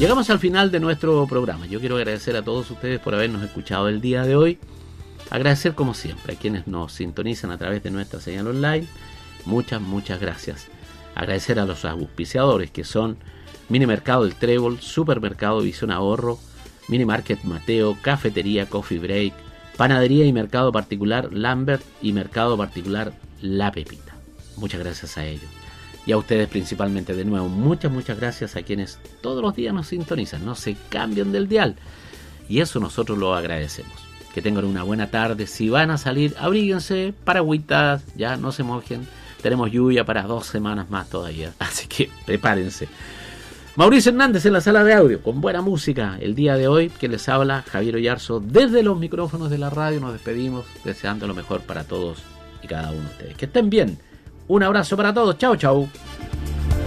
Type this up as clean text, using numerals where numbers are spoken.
Llegamos al final de nuestro programa. Yo quiero agradecer a todos ustedes por habernos escuchado el día de hoy. Agradecer como siempre a quienes nos sintonizan a través de nuestra señal online. Muchas gracias. Agradecer a los auspiciadores que son Mini Mercado El Trébol, Supermercado Visión Ahorro, Mini Market Mateo, Cafetería Coffee Break, Panadería y Mercado Particular Lambert y Mercado Particular La Pepita. Muchas gracias a ellos. Y a ustedes principalmente, de nuevo, muchas gracias a quienes todos los días nos sintonizan, no se cambian del dial. Y eso nosotros lo agradecemos. Que tengan una buena tarde. Si van a salir, abríguense, paragüitas, ya no se mojen. Tenemos lluvia para 2 semanas más todavía, así que prepárense. Mauricio Hernández en la sala de audio, con buena música. El día de hoy, que les habla Javier Oyarzo, desde los micrófonos de la radio, nos despedimos deseando lo mejor para todos y cada uno de ustedes. Que estén bien. Un abrazo para todos. Chau.